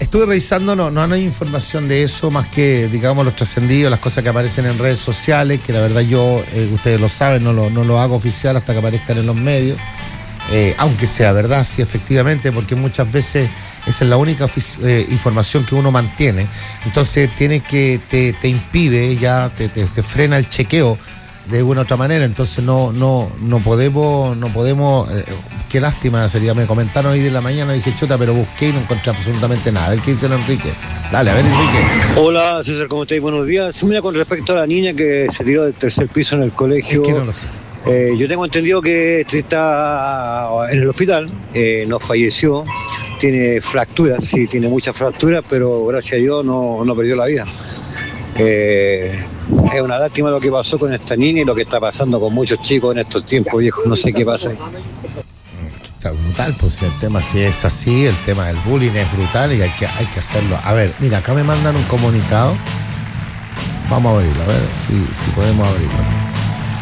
Estuve revisando, no hay información de eso, más que, digamos, los trascendidos, las cosas que aparecen en redes sociales, que la verdad yo, ustedes lo saben, no lo hago oficial hasta que aparezcan en los medios, aunque sea verdad, sí, efectivamente, porque muchas veces esa es la única información que uno mantiene. Entonces te impide, ya te frena el chequeo de una u otra manera. Entonces no podemos, qué lástima sería. Me comentaron hoy de la mañana, dije chuta, pero busqué y no encontré absolutamente nada. A ver qué dice Enrique. Dale, a ver, Enrique. Hola César, ¿cómo estáis? Buenos días. Mira, con respecto a la niña que se tiró del tercer piso en el colegio, es que no lo sé. Yo tengo entendido que está en el hospital, no falleció, tiene fracturas, sí, tiene muchas fracturas, pero gracias a Dios no perdió la vida. Es una lástima lo que pasó con esta niña y lo que está pasando con muchos chicos en estos tiempos, viejo, no sé qué pasa. Está brutal, pues el tema, si es así, el tema del bullying es brutal y hay que hacerlo. A ver, mira, acá me mandan un comunicado. Vamos a abrirlo, a ver si podemos abrirlo.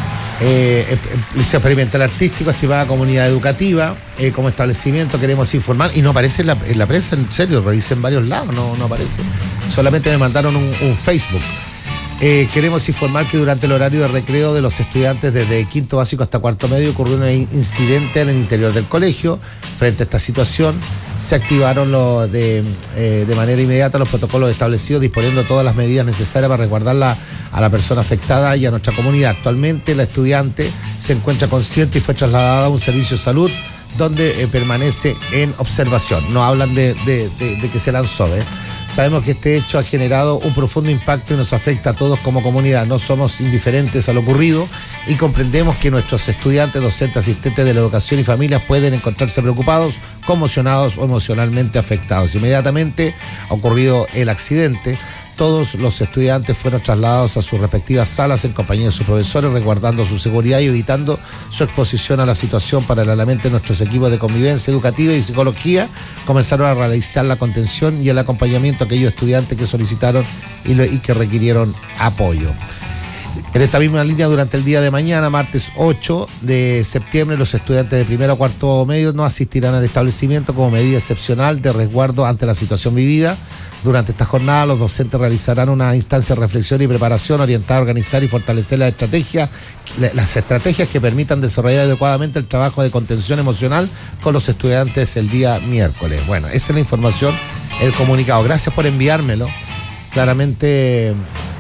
Liceo Experimental Artístico, estimada comunidad educativa, como establecimiento queremos informar, y no aparece en la prensa, en serio, revisé en varios lados, no aparece, solamente me mandaron un Facebook. Queremos informar que durante el horario de recreo de los estudiantes desde quinto básico hasta cuarto medio ocurrió un incidente en el interior del colegio. Frente a esta situación se activaron de manera inmediata los protocolos establecidos, disponiendo todas las medidas necesarias para resguardar a la persona afectada y a nuestra comunidad. Actualmente la estudiante se encuentra consciente y fue trasladada a un servicio de salud donde permanece en observación. No hablan de que se lanzó, Sabemos que este hecho ha generado un profundo impacto y nos afecta a todos como comunidad. No somos indiferentes a lo ocurrido y comprendemos que nuestros estudiantes, docentes, asistentes de la educación y familias pueden encontrarse preocupados, conmocionados o emocionalmente afectados. Inmediatamente ha ocurrido el accidente. Todos los estudiantes fueron trasladados a sus respectivas salas en compañía de sus profesores, resguardando su seguridad y evitando su exposición a la situación. Paralelamente, nuestros equipos de convivencia educativa y psicología comenzaron a realizar la contención y el acompañamiento a aquellos estudiantes que solicitaron y que requirieron apoyo. En esta misma línea, durante el día de mañana, martes 8 de septiembre, los estudiantes de primero a cuarto medio no asistirán al establecimiento como medida excepcional de resguardo ante la situación vivida. Durante esta jornada, los docentes realizarán una instancia de reflexión y preparación orientada a organizar y fortalecer las estrategias que permitan desarrollar adecuadamente el trabajo de contención emocional con los estudiantes el día miércoles. Bueno, esa es la información, el comunicado. Gracias por enviármelo. Claramente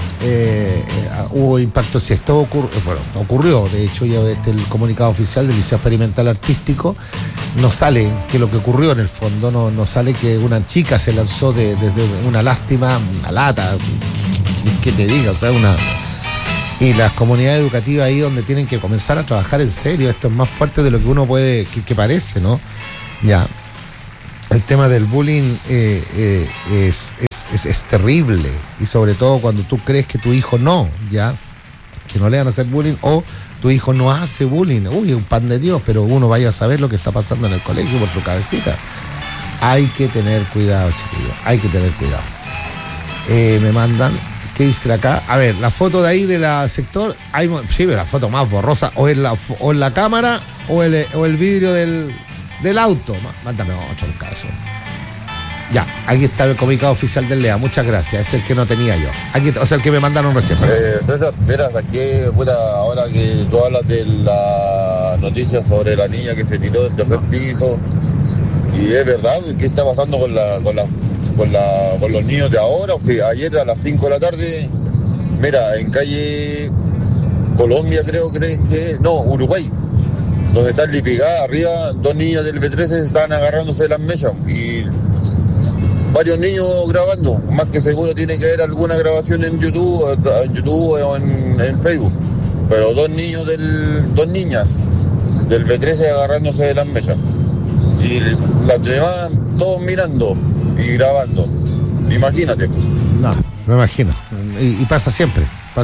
hubo impacto. Si esto ocurrió, de hecho, ya el comunicado oficial del Liceo Experimental Artístico no sale que lo que ocurrió en el fondo, no sale que una chica se lanzó desde una lástima, una lata, que te diga, o sea, y las comunidades educativas ahí donde tienen que comenzar a trabajar en serio. Esto es más fuerte de lo que uno puede, que parece, ¿no? Ya. El tema del bullying es terrible, y sobre todo cuando tú crees que tu hijo que no le van a hacer bullying, o tu hijo no hace bullying. Uy, es un pan de Dios, pero uno vaya a saber lo que está pasando en el colegio por su cabecita. Hay que tener cuidado, chiquillos, hay que tener cuidado. Me mandan, ¿qué dice acá? A ver, la foto de ahí de la sector, sí, la foto más borrosa, o es la cámara o el vidrio del auto. Mándame otro caso. Ya, aquí está el comunicado oficial del LEA, muchas gracias, es el que no tenía yo. Aquí, o sea, el que me mandaron recién. César, mira, aquí, ahora que tú hablas de la noticia sobre la niña que se tiró del tercer piso, y es verdad, ¿qué está pasando con los niños de ahora? Porque ayer a las 5 de la tarde, mira, en calle Colombia Uruguay, donde está el Lipigá, arriba, 2 niños del B13 estaban agarrándose de las mechas y varios niños grabando, más que seguro tiene que haber alguna grabación en YouTube o en Facebook, pero 2 niñas del B13 agarrándose de las mechas y las demás todos mirando y grabando. Imagínate. No, me imagino. Y pasa siempre.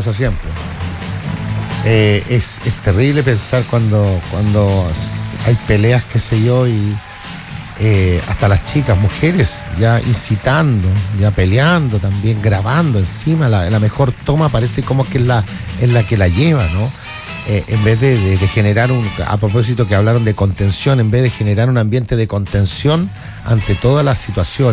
Es terrible pensar cuando hay peleas, qué sé yo, y hasta las chicas, mujeres, ya incitando, ya peleando también, grabando encima. La mejor toma parece como que es la que la lleva, ¿no? En vez de generar a propósito que hablaron de contención, en vez de generar un ambiente de contención ante todas las situaciones,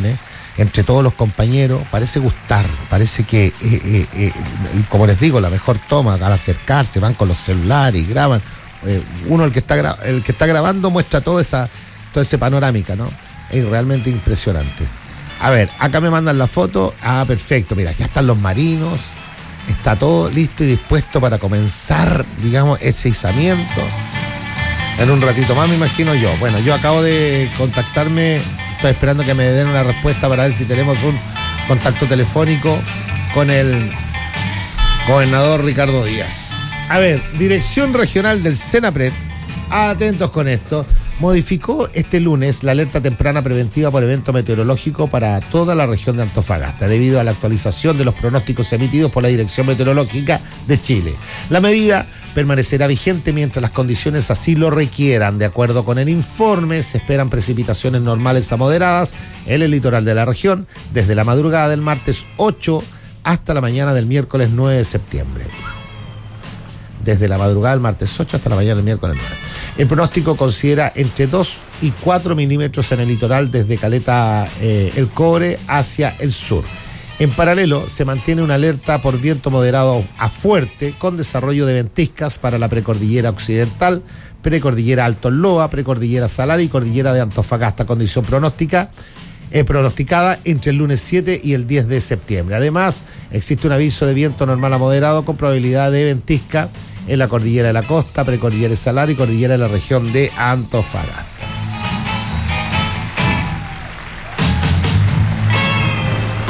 entre todos los compañeros, parece gustar, parece que, como les digo, la mejor toma al acercarse, van con los celulares y graban. Uno, el que está grabando, muestra toda esa panorámica, ¿no? Es realmente impresionante. A ver, acá me mandan la foto. Ah, perfecto, mira, ya están los marinos, está todo listo y dispuesto para comenzar, digamos, ese izamiento. En un ratito más, me imagino yo. Bueno, yo acabo de contactarme, estoy esperando que me den una respuesta para ver si tenemos un contacto telefónico con el gobernador Ricardo Díaz. A ver, Dirección Regional del Senapred, atentos con esto, modificó este lunes la alerta temprana preventiva por evento meteorológico para toda la región de Antofagasta, debido a la actualización de los pronósticos emitidos por la Dirección Meteorológica de Chile. La medida permanecerá vigente mientras las condiciones así lo requieran. De acuerdo con el informe, se esperan precipitaciones normales a moderadas en el litoral de la región, desde la madrugada del martes 8 hasta la mañana del miércoles 9 de septiembre. Desde la madrugada del martes 8 hasta la mañana del miércoles 9. El pronóstico considera entre 2 y 4 milímetros en el litoral desde Caleta El Cobre hacia el sur. En paralelo, se mantiene una alerta por viento moderado a fuerte con desarrollo de ventiscas para la precordillera occidental, precordillera Alto Loa, precordillera Salar y cordillera de Antofagasta. Condición pronosticada entre el lunes 7 y el 10 de septiembre. Además, existe un aviso de viento normal a moderado con probabilidad de ventisca en la cordillera de la costa, precordillera de Salar y cordillera de la región de Antofagasta.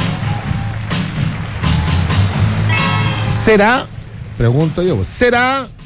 ¿Será? Pregunto yo, ¿será